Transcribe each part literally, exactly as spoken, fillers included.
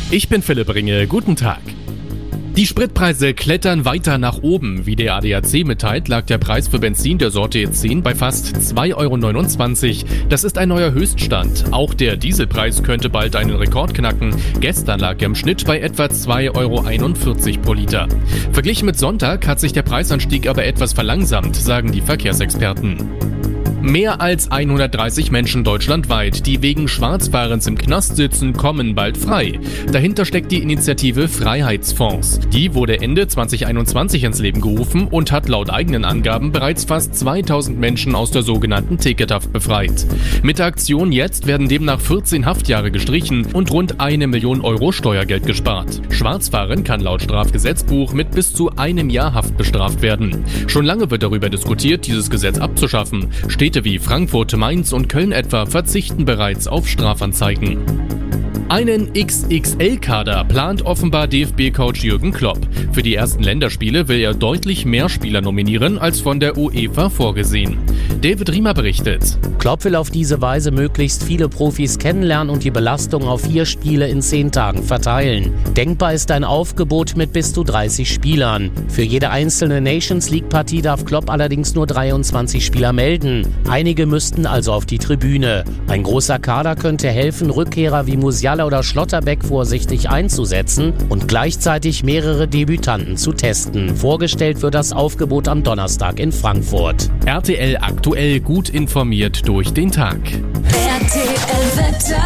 Ich bin Philipp Ringe, guten Tag. Die Spritpreise klettern weiter nach oben. Wie der A D A C mitteilt, lag der Preis für Benzin der Sorte E zehn bei fast zwei Euro neunundzwanzig. Das ist ein neuer Höchststand. Auch der Dieselpreis könnte bald einen Rekord knacken. Gestern lag er im Schnitt bei etwa zwei Euro einundvierzig pro Liter. Verglichen mit Sonntag hat sich der Preisanstieg aber etwas verlangsamt, sagen die Verkehrsexperten. Mehr als hundertdreißig Menschen deutschlandweit, die wegen Schwarzfahrens im Knast sitzen, kommen bald frei. Dahinter steckt die Initiative Freiheitsfonds. Die wurde Ende zwanzig einundzwanzig ins Leben gerufen und hat laut eigenen Angaben bereits fast zweitausend Menschen aus der sogenannten Tickethaft befreit. Mit der Aktion jetzt werden demnach vierzehn Haftjahre gestrichen und rund eine Million Euro Steuergeld gespart. Schwarzfahren kann laut Strafgesetzbuch mit bis zu einem Jahr Haft bestraft werden. Schon lange wird darüber diskutiert, dieses Gesetz abzuschaffen. Städte wie Frankfurt, Mainz und Köln etwa verzichten bereits auf Strafanzeigen. Einen X X L-Kader plant offenbar D F B-Coach Jürgen Klopp. Für die ersten Länderspiele will er deutlich mehr Spieler nominieren als von der UEFA vorgesehen. David Riemer berichtet. Klopp will auf diese Weise möglichst viele Profis kennenlernen und die Belastung auf vier Spiele in zehn Tagen verteilen. Denkbar ist ein Aufgebot mit bis zu dreißig Spielern. Für jede einzelne Nations League-Partie darf Klopp allerdings nur dreiundzwanzig Spieler melden. Einige müssten also auf die Tribüne. Ein großer Kader könnte helfen, Rückkehrer wie Musiala oder Schlotterbeck vorsichtig einzusetzen und gleichzeitig mehrere Debütanten zu testen. Vorgestellt wird das Aufgebot am Donnerstag in Frankfurt. R T L aktuell gut informiert durch den Tag. R T L-Wetter.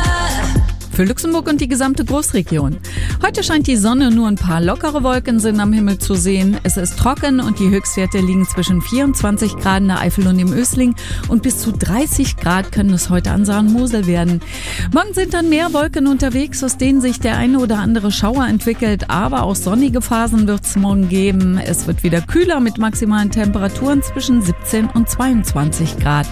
Für Luxemburg und die gesamte Großregion. Heute scheint die Sonne, nur ein paar lockere Wolken sind am Himmel zu sehen. Es ist trocken und die Höchstwerte liegen zwischen vierundzwanzig Grad in der Eifel und im Ösling und bis zu dreißig Grad können es heute an Saar-Mosel werden. Morgen sind dann mehr Wolken unterwegs, aus denen sich der eine oder andere Schauer entwickelt, aber auch sonnige Phasen wird es morgen geben. Es wird wieder kühler mit maximalen Temperaturen zwischen siebzehn und zweiundzwanzig Grad.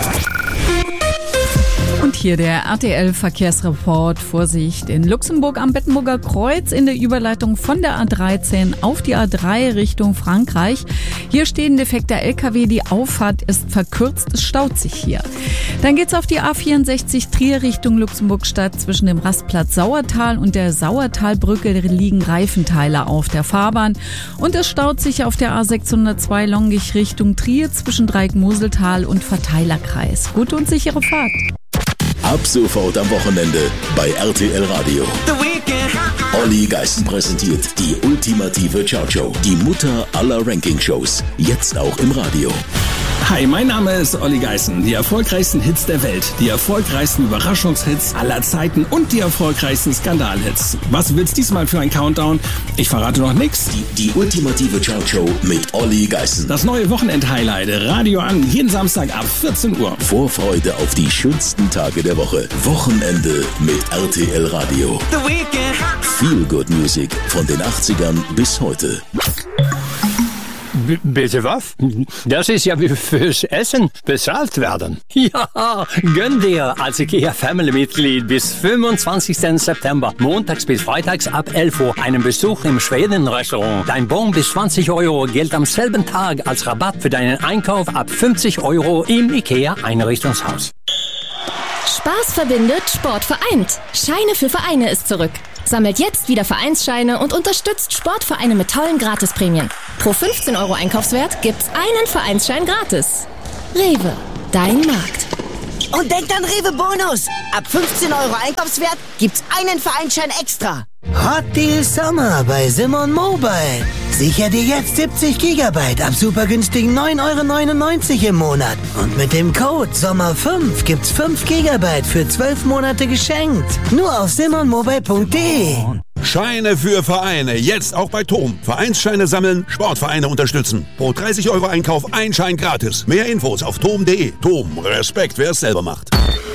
Und hier der R T L-Verkehrsreport. Vorsicht in Luxemburg am Bettenburger Kreuz in der Überleitung von der A dreizehn auf die A drei Richtung Frankreich. Hier stehen defekter L K W, die Auffahrt ist verkürzt, es staut sich hier. Dann geht's auf die A vierundsechzig Trier Richtung Luxemburg-Stadt. Zwischen dem Rastplatz Sauertal und der Sauertalbrücke liegen Reifenteile auf der Fahrbahn. Und es staut sich auf der A sechshundertzwei Longich Richtung Trier zwischen Dreieck-Moseltal und Verteilerkreis. Gute und sichere Fahrt. Ab sofort am Wochenende bei R T L Radio. The Weekend. Olli Geißen präsentiert die ultimative Chartshow. Die Mutter aller Ranking-Shows. Jetzt auch im Radio. Hi, mein Name ist Olli Geißen. Die erfolgreichsten Hits der Welt, die erfolgreichsten Überraschungshits aller Zeiten und die erfolgreichsten Skandalhits. Was wird's diesmal für ein Countdown? Ich verrate noch nichts. Die, die ultimative Chartshow mit Olli Geißen. Das neue Wochenend-Highlight, Radio an, jeden Samstag ab vierzehn Uhr. Vorfreude auf die schönsten Tage der Woche. Wochenende mit R T L Radio. The Weekend. Feel Good Music von den achtzigern bis heute. B- bitte was? Das ist ja wie fürs Essen bezahlt werden. Ja, gönn dir als IKEA Family-Mitglied bis fünfundzwanzigsten September, montags bis freitags ab elf Uhr, einen Besuch im Schweden-Restaurant. Dein Bon bis zwanzig Euro gilt am selben Tag als Rabatt für deinen Einkauf ab fünfzig Euro im IKEA-Einrichtungshaus. Spaß verbindet, Sport vereint. Scheine für Vereine ist zurück. Sammelt jetzt wieder Vereinsscheine und unterstützt Sportvereine mit tollen Gratisprämien. Pro fünfzehn Euro Einkaufswert gibt's einen Vereinsschein gratis. Rewe, dein Markt. Und denkt an Rewe Bonus. Ab fünfzehn Euro Einkaufswert gibt's einen Vereinsschein extra. Hot Deal Sommer bei Simon Mobile. Sicher dir jetzt siebzig Gigabyte ab super günstigen neun Euro neunundneunzig im Monat. Und mit dem Code Sommer fünf gibt's fünf Gigabyte für zwölf Monate geschenkt. Nur auf simon mobile punkt de. Scheine für Vereine. Jetzt auch bei Tom. Vereinsscheine sammeln, Sportvereine unterstützen. Pro dreißig Euro Einkauf ein Schein gratis. Mehr Infos auf tom punkt de. Tom, Respekt, wer es selber macht.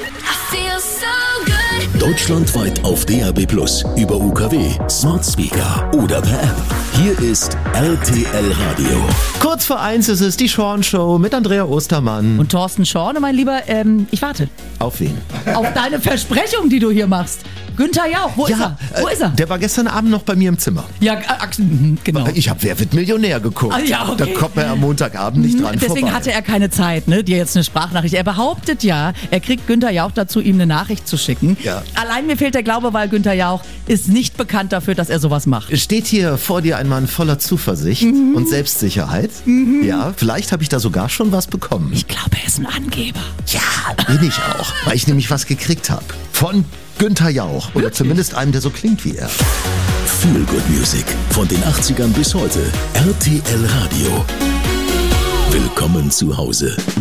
Deutschlandweit auf D A B plus, über U K W, Smart Speaker oder per App. Hier ist R T L Radio. Kurz vor eins ist es die Schorn-Show mit Andrea Ostermann. Und Thorsten Schorn, mein Lieber, ähm, ich warte. Auf wen? Auf deine Versprechung, die du hier machst. Günther Jauch, wo ja, ist er? Wo äh, ist er? Der war gestern Abend noch bei mir im Zimmer. Ja, äh, genau. Ich habe Wer wird Millionär geguckt. Ah, ja, okay. Da kommt man am Montagabend nicht dran Deswegen vorbei. hatte er keine Zeit, ne? Dir jetzt eine Sprachnachricht. Er behauptet ja, er kriegt Günther Jauch dazu, ihm eine Nachricht zu schicken. Ja. Allein mir fehlt der Glaube, weil Günther Jauch ist nicht bekannt dafür, dass er sowas macht. Steht hier vor dir ein Mann voller Zuversicht mhm. und Selbstsicherheit. Mhm. Ja, vielleicht habe ich da sogar schon was bekommen. Ich glaube, er ist ein Angeber. Ja, bin ich auch, weil ich nämlich was gekriegt habe. Von Günther Jauch. Oder zumindest einem, der so klingt wie er. Feel Good Music. Von den achtzigern bis heute. R T L Radio. Willkommen zu Hause.